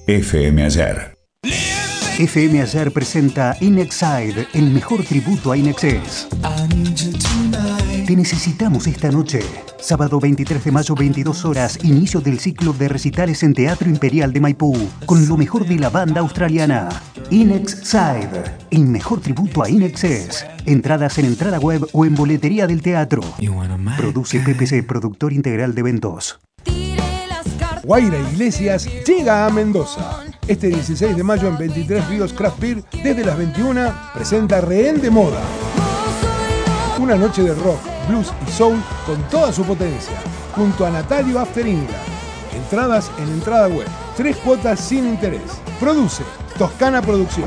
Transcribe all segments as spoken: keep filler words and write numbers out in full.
F M Ayer. F M Ayer presenta Inexide, el mejor tributo a Inexcess. Te necesitamos esta noche. Sábado veintitrés de mayo, veintidós horas, inicio del ciclo de recitales en Teatro Imperial de Maipú, con lo mejor de la banda australiana. Inexide, el mejor tributo a Inexcess. Entradas en entrada web o en boletería del teatro. Produce P P C, productor integral de eventos. Guaira Iglesias llega a Mendoza. Este dieciséis de mayo en veintitrés Ríos Craft Beer, desde las veintiuna, presenta Rehén de Moda. Una noche de rock, blues y soul con toda su potencia, junto a Natalio After England. Entradas en entrada web. Tres cuotas sin interés. Produce Toscana Producción.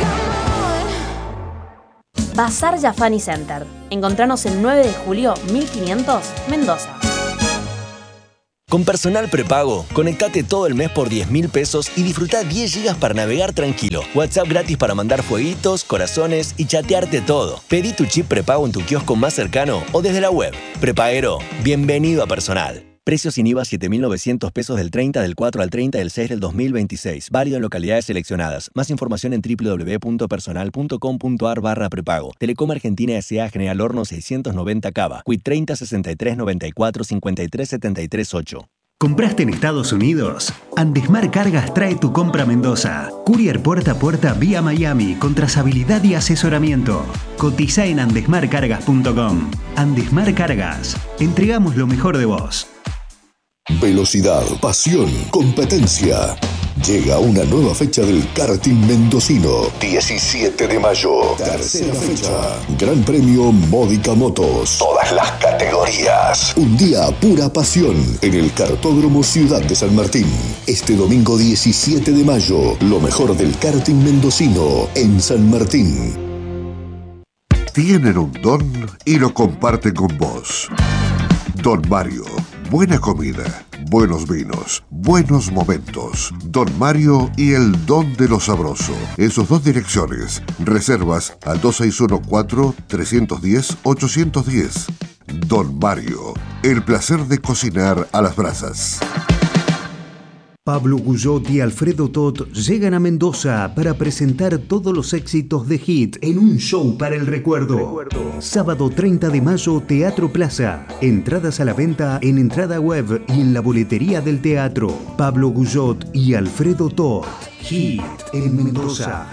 Bazar Yafani Center. Encontranos el nueve de julio, mil quinientos, Mendoza. Con Personal Prepago, conectate todo el mes por diez mil pesos y disfruta diez gigas para navegar tranquilo. WhatsApp gratis para mandar fueguitos, corazones y chatearte todo. Pedí tu chip prepago en tu kiosco más cercano o desde la web. Prepaguero, bienvenido a Personal. Precios sin I V A siete mil novecientos pesos del treinta del cuatro al treinta del seis del dos mil veintiséis. Válido en localidades seleccionadas. Más información en doble u doble u doble u punto personal punto com punto a r barra prepago. Telecom Argentina S A General Horno seiscientos noventa Cava. Q I D treinta sesenta y tres noventa y cuatro cincuenta y tres setenta y tres ocho. ¿Compraste en Estados Unidos? Andesmar Cargas trae tu compra a Mendoza. Courier puerta a puerta vía Miami con trazabilidad y asesoramiento. Cotiza en andesmar cargas punto com. Andesmar Cargas. Entregamos lo mejor de vos. Velocidad, pasión, competencia. Llega una nueva fecha del karting mendocino. diecisiete de mayo. Tercera fecha. Gran Premio Módica Motos. Todas las categorías. Un día pura pasión en el Kartódromo Ciudad de San Martín. Este domingo diecisiete de mayo. Lo mejor del karting mendocino en San Martín. Tienen un don y lo comparten con vos. Don Mario. Buena comida, buenos vinos, buenos momentos. Don Mario y el don de lo sabroso. En sus dos direcciones. Reservas al dos seis uno cuatro, tres uno cero, ocho uno cero. Don Mario, el placer de cocinar a las brasas. Pablo Guyot y Alfredo Tot llegan a Mendoza para presentar todos los éxitos de Hit en un show para el recuerdo. recuerdo. Sábado treinta de mayo, Teatro Plaza. Entradas a la venta en entrada web y en la boletería del teatro. Pablo Guyot y Alfredo Tot. Hit en Mendoza.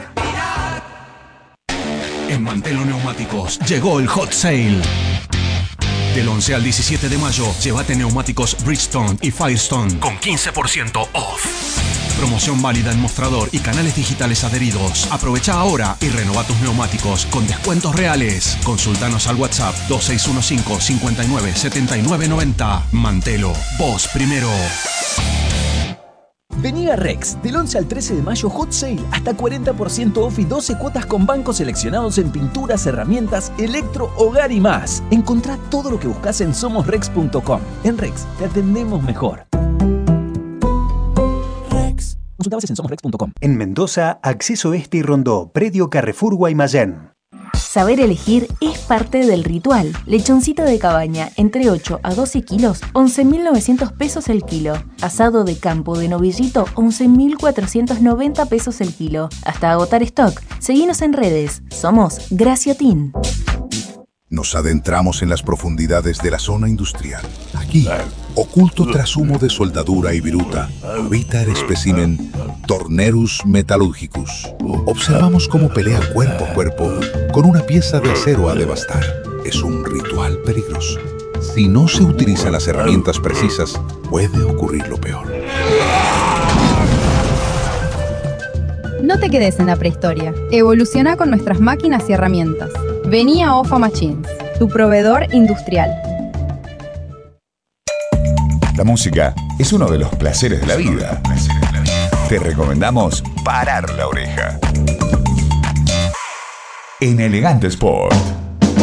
En Mantelo Neumáticos llegó el Hot Sale. Del once al diecisiete de mayo, llévate neumáticos Bridgestone y Firestone con quince por ciento off. Promoción válida en mostrador y canales digitales adheridos. Aprovecha ahora y renova tus neumáticos con descuentos reales. Consultanos al WhatsApp dos seis uno cinco, cinco nueve, siete nueve nueve cero. Mantelo, vos primero. Vení a Rex, del once al trece de mayo, Hot Sale, hasta cuarenta por ciento off y doce cuotas con bancos seleccionados en pinturas, herramientas, electro, hogar y más. Encontrá todo lo que buscas en somos rex punto com. En Rex, te atendemos mejor. Rex. Consulta bases en somos rex punto com. En Mendoza, Acceso Este y Rondó, Predio Carrefour Guaymallén. Saber elegir es parte del ritual. Lechoncito de cabaña, entre ocho a doce kilos, once mil novecientos pesos el kilo. Asado de campo de novillito, once mil cuatrocientos noventa pesos el kilo. Hasta agotar stock. Seguinos en redes. Somos Graciotin. Nos adentramos en las profundidades de la zona industrial. Aquí, oculto tras humo de soldadura y viruta, habita el espécimen Tornerus metallurgicus. Observamos cómo pelea cuerpo a cuerpo con una pieza de acero a devastar. Es un ritual peligroso. Si no se utilizan las herramientas precisas, puede ocurrir lo peor. No te quedes en la prehistoria. Evoluciona con nuestras máquinas y herramientas. Vení a Ofa Machines, tu proveedor industrial. La música es uno de los placeres de la vida. Te recomendamos parar la oreja. En Elegante Sport.